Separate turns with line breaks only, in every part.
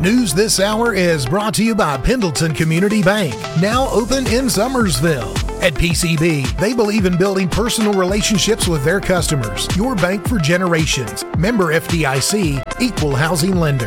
News this hour is brought to you by Pendleton Community Bank, now open in Summersville. At PCB, they believe in building personal relationships with their customers. Your bank for generations. Member FDIC, equal housing lender.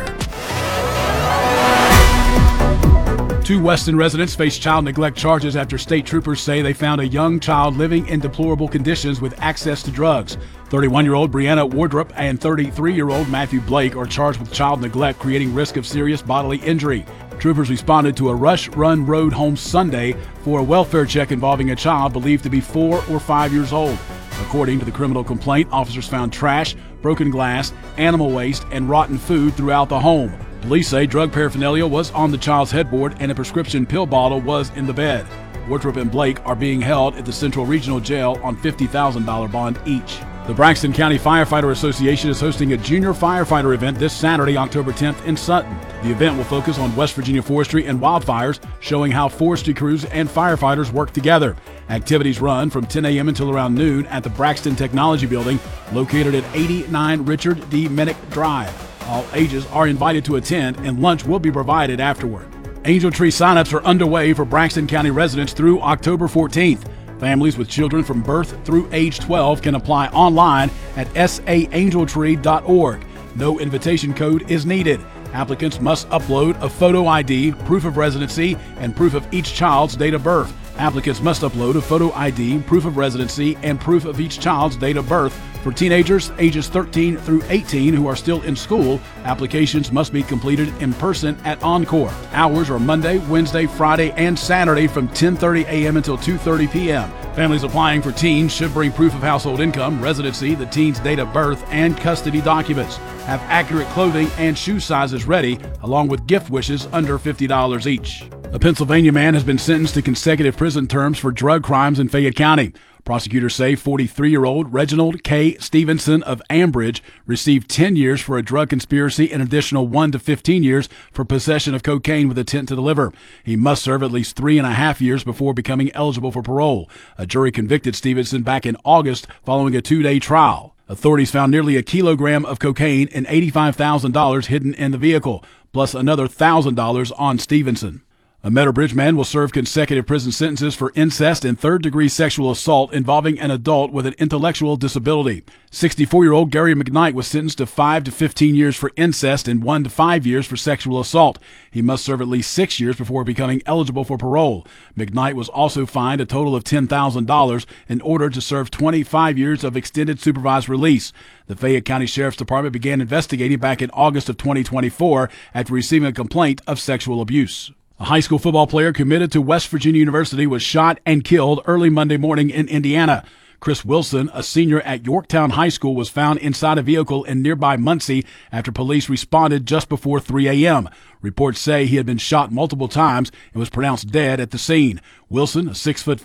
2 Weston residents face child neglect charges after state troopers say they found a young child living in deplorable conditions with access to drugs. 31-year-old Brianna Wardrop and 33-year-old Matthew Blake are charged with child neglect, creating risk of serious bodily injury. Troopers responded to a Rush Run Road home Sunday for a welfare check involving a child believed to be 4 or 5 years old. According to the criminal complaint, officers found trash, broken glass, animal waste, and rotten food throughout the home. Police say drug paraphernalia was on the child's headboard and a prescription pill bottle was in the bed. Wardrop and Blake are being held at the Central Regional Jail on $50,000 bond each. The Braxton County Firefighter Association is hosting a junior firefighter event this Saturday, October 10th in Sutton. The event will focus on West Virginia forestry and wildfires, showing how forestry crews and firefighters work together. Activities run from 10 a.m. until around noon at the Braxton Technology Building, located at 89 Richard D. Minnick Drive. All ages are invited to attend, and lunch will be provided afterward. Angel Tree signups are underway for Braxton County residents through October 14th. Families with children from birth through age 12 can apply online at saangeltree.org. No invitation code is needed. Applicants must upload a photo ID, proof of residency, and proof of each child's date of birth. Applicants must upload a photo ID, proof of residency, and proof of each child's date of birth. For teenagers ages 13 through 18 who are still in school, applications must be completed in person at Encore. Hours are Monday, Wednesday, Friday, and Saturday from 10:30 a.m. until 2:30 p.m. Families applying for teens should bring proof of household income, residency, the teen's date of birth, and custody documents. Have accurate clothing and shoe sizes ready, along with gift wishes under $50 each. A Pennsylvania man has been sentenced to consecutive prison terms for drug crimes in Fayette County. Prosecutors say 43-year-old Reginald K. Stevenson of Ambridge received 10 years for a drug conspiracy and an additional 1 to 15 years for possession of cocaine with intent to deliver. He must serve at least 3.5 years before becoming eligible for parole. A jury convicted Stevenson back in August following a 2-day trial. Authorities found nearly a kilogram of cocaine and $85,000 hidden in the vehicle, plus another $1,000 on Stevenson. A Meadowbridge man will serve consecutive prison sentences for incest and third-degree sexual assault involving an adult with an intellectual disability. 64-year-old Gary McKnight was sentenced to 5 to 15 years for incest and 1 to 5 years for sexual assault. He must serve at least 6 years before becoming eligible for parole. McKnight was also fined a total of $10,000 in order to serve 25 years of extended supervised release. The Fayette County Sheriff's Department began investigating back in August of 2024 after receiving a complaint of sexual abuse. A high school football player committed to West Virginia University was shot and killed early Monday morning in Indiana. Chris Wilson, a senior at Yorktown High School, was found inside a vehicle in nearby Muncie after police responded just before 3 a.m. Reports say he had been shot multiple times and was pronounced dead at the scene. Wilson, a 6'5",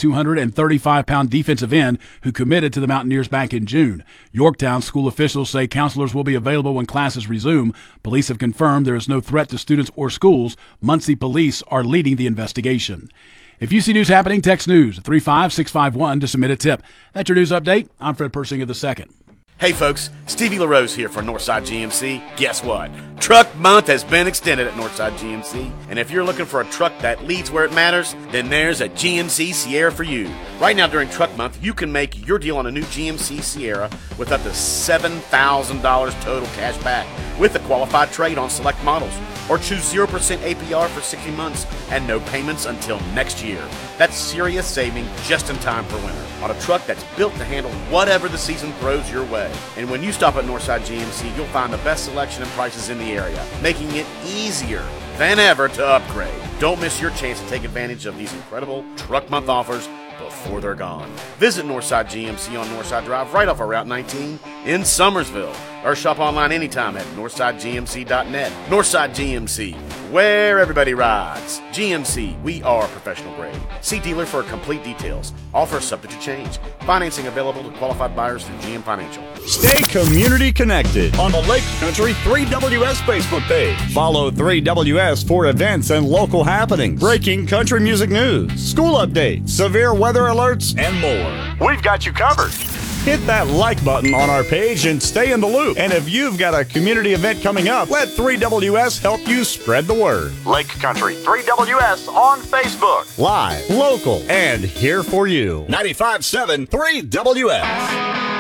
235-pound defensive end who committed to the Mountaineers back in June. Yorktown school officials say counselors will be available when classes resume. Police have confirmed there is no threat to students or schools. Muncie police are leading the investigation. If you see news happening, text news 35651 to submit a tip. That's your news update. I'm Fred Persinger II.
Hey folks, Stevie LaRose here for Northside GMC. Guess what? Truck Month has been extended at Northside GMC, and if you're looking for a truck that leads where it matters, then there's a GMC Sierra for you. Right now during Truck Month, you can make your deal on a new GMC Sierra with up to $7,000 total cash back with a qualified trade on select models, or choose 0% APR for 60 months and no payments until next year. That's serious saving just in time for winter on a truck that's built to handle whatever the season throws your way. And when you stop at Northside GMC, you'll find the best selection and prices in the area, making it easier than ever to upgrade. Don't miss your chance to take advantage of these incredible Truck Month offers before they're gone. Visit Northside GMC on Northside Drive right off of Route 19 in Summersville, or shop online anytime at northsidegmc.net. Northside GMC, where everybody rides. GMC, we are professional grade. See dealer for complete details. Offer subject to change. Financing available to qualified buyers through GM Financial.
Stay community connected on the Lake Country 3WS Facebook page. Follow 3WS for events and local happenings, breaking country music news, school updates, severe weather alerts, and more. We've got you covered. Hit that like button on our page and stay in the loop. And if you've got a community event coming up, let 3WS help you spread the word.
Lake Country 3WS on Facebook.
Live, local, and here for you. 95.7 3WS.